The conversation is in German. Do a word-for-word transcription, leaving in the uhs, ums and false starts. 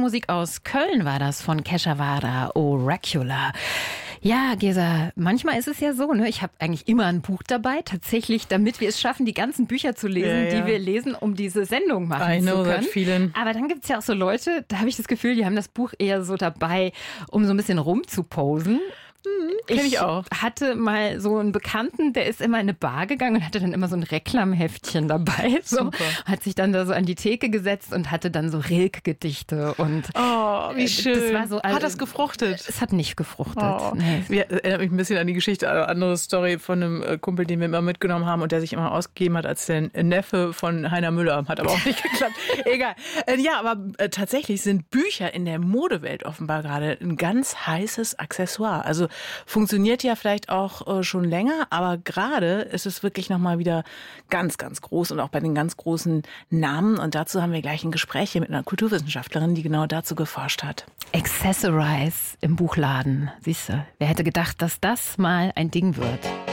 Musik aus Köln war das von Keshavada, Oracular. Ja, Gesa, manchmal ist es ja so, ne? Ich habe eigentlich immer ein Buch dabei, tatsächlich, damit wir es schaffen, die ganzen Bücher zu lesen, ja, ja. die wir lesen, um diese Sendung machen I know zu können. That feeling. Aber dann gibt es ja auch so Leute, da habe ich das Gefühl, die haben das Buch eher so dabei, um so ein bisschen rumzuposen. Kenn ich, ich auch. hatte mal so einen Bekannten, der ist immer in eine Bar gegangen und hatte dann immer so ein Reklamheftchen dabei. So. Hat sich dann da so an die Theke gesetzt und hatte dann so Rilke-Gedichte. Und oh, wie schön. Das war so, also, hat das gefruchtet? Es hat nicht gefruchtet. Oh. Nee. Wir erinnert mich ein bisschen an die Geschichte, eine andere Story von einem Kumpel, den wir immer mitgenommen haben und der sich immer ausgegeben hat als der Neffe von Heiner Müller. Hat aber auch nicht geklappt. Egal. Ja, aber tatsächlich sind Bücher in der Modewelt offenbar gerade ein ganz heißes Accessoire. Also funktioniert ja vielleicht auch äh, schon länger, aber gerade ist es wirklich nochmal wieder ganz, ganz groß und auch bei den ganz großen Namen. Und dazu haben wir gleich ein Gespräch hier mit einer Kulturwissenschaftlerin, die genau dazu geforscht hat. Accessorize im Buchladen. Siehst du, wer hätte gedacht, dass das mal ein Ding wird?